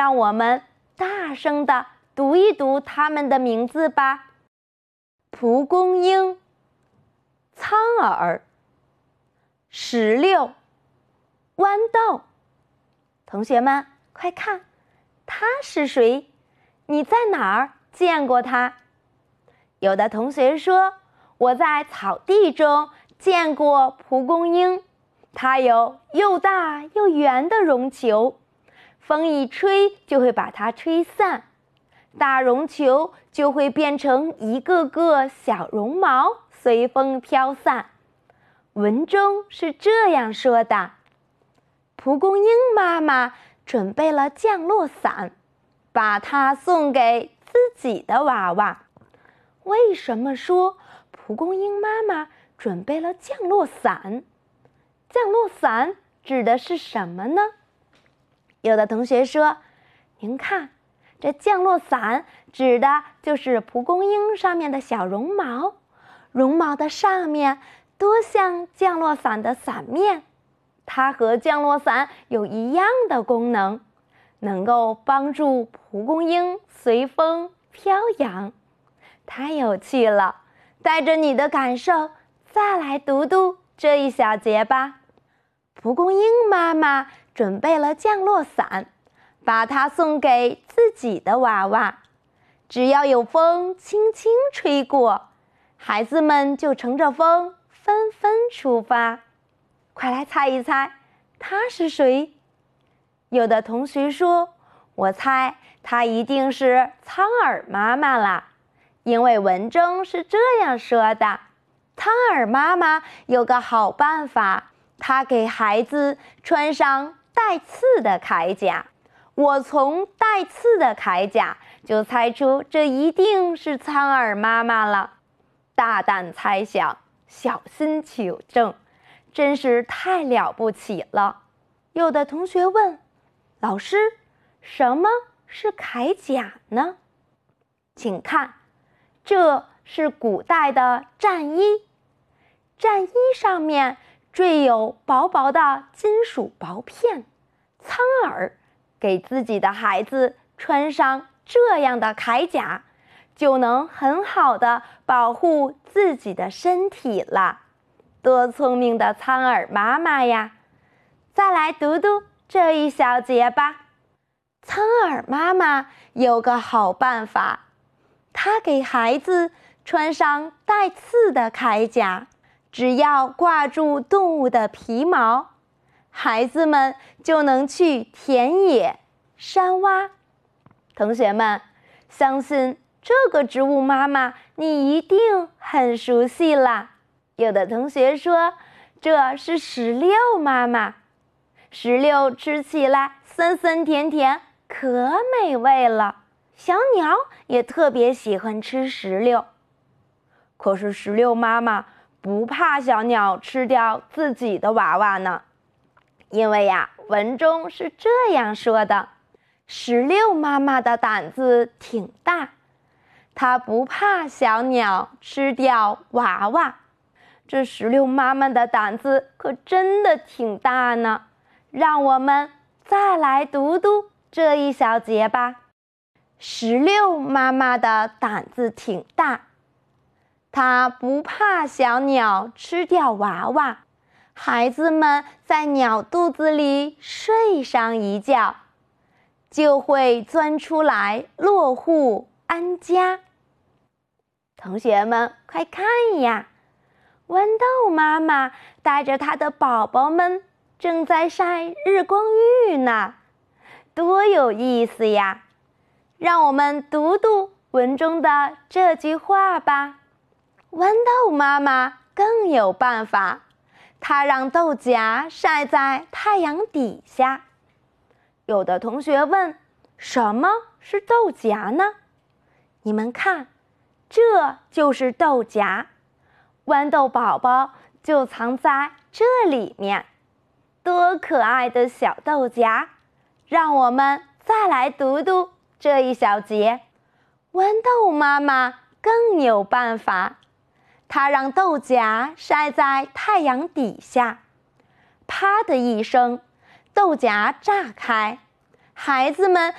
让我们大声地读一读它们的名字吧。蒲公英、苍耳、石榴、豌豆。同学们，快看，它是谁？你在哪儿见过它？有的同学说，我在草地中见过蒲公英，它有又大又圆的绒球，风一吹就会把它吹散，大绒球就会变成一个个小绒毛，随风飘散。文中是这样说的：蒲公英妈妈准备了降落伞，把它送给自己的娃娃。为什么说蒲公英妈妈准备了降落伞？降落伞指的是什么呢？有的同学说，您看，这降落伞指的就是蒲公英上面的小绒毛，绒毛的上面多像降落伞的伞面，它和降落伞有一样的功能，能够帮助蒲公英随风飘扬。太有趣了，带着你的感受再来读读这一小节吧。蒲公英妈妈准备了降落伞，把它送给自己的娃娃。只要有风轻轻吹过，孩子们就乘着风纷纷出发。快来猜一猜，他是谁？有的同学说，我猜他一定是苍耳妈妈啦，因为文中是这样说的：苍耳妈妈有个好办法，她给孩子穿上带刺的铠甲。我从带刺的铠甲就猜出这一定是苍耳妈妈了。大胆猜想，小心求证，真是太了不起了。有的同学问，老师，什么是铠甲呢？请看，这是古代的战衣，战衣上面缀有薄薄的金属薄片。苍耳给自己的孩子穿上这样的铠甲，就能很好的保护自己的身体了。多聪明的苍耳妈妈呀！再来读读这一小节吧。苍耳妈妈有个好办法，她给孩子穿上带刺的铠甲，只要挂住动物的皮毛，孩子们就能去田野、山洼。同学们，相信这个植物妈妈你一定很熟悉啦。有的同学说，这是石榴妈妈。石榴吃起来酸酸甜甜，可美味了。小鸟也特别喜欢吃石榴。可是石榴妈妈不怕小鸟吃掉自己的娃娃呢，因为呀，文中是这样说的：石榴妈妈的胆子挺大，她不怕小鸟吃掉娃娃。这石榴妈妈的胆子可真的挺大呢。让我们再来读读这一小节吧。石榴妈妈的胆子挺大，她不怕小鸟吃掉娃娃，孩子们在鸟肚子里睡上一觉，就会钻出来落户安家。同学们快看呀，豌豆妈妈带着她的宝宝们正在晒日光浴呢，多有意思呀！让我们读读文中的这句话吧。豌豆妈妈更有办法，她让豆荚晒在太阳底下。有的同学问，什么是豆荚呢？你们看，这就是豆荚，豌豆宝宝就藏在这里面。多可爱的小豆荚！让我们再来读读这一小节。豌豆妈妈更有办法，她让豆荚晒在太阳底下。啪的一声，豆荚炸开，孩子们